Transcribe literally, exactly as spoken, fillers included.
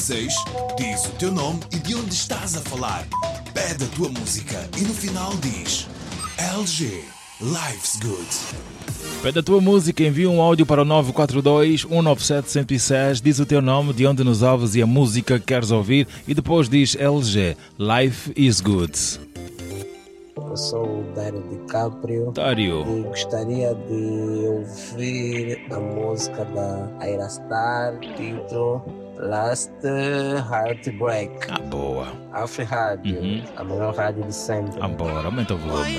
seis, diz o teu nome e de onde estás a falar. Pede a tua música e no final diz L G, Life's Good. Pede a tua música, envia um áudio para o nove quatro dois, um nove sete, um zero seis, diz o teu nome, de onde nos ouves e a música que queres ouvir e depois diz L G, Life is Good. Eu sou o Dário DiCaprio Dário. e gostaria de ouvir a música da Aerostar, título Last Heartbreak. Ah, boa. Afri Rádio, Uhum. a melhor rádio de sempre. Ah, bora, aumenta o volume.